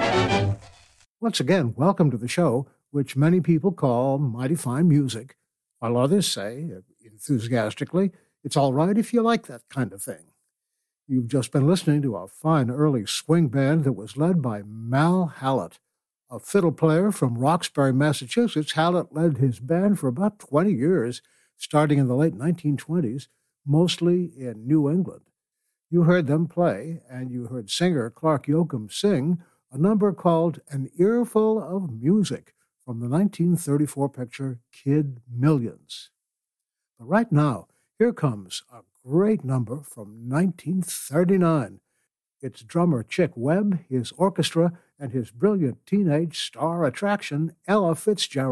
Once again, welcome to the show, which many people call mighty fine music, while others say, enthusiastically, it's all right if you like that kind of thing. You've just been listening to a fine early swing band that was led by Mal Hallett, a fiddle player from Roxbury, Massachusetts. Hallett led his band for about 20 years, starting in the late 1920s, mostly in New England. You heard them play, and you heard singer Clark Yoakum sing a number called An Earful of Music from the 1934 picture Kid Millions. But right now, here comes a great number from 1939. It's drummer Chick Webb, his orchestra, and his brilliant teenage star attraction, Ella Fitzgerald.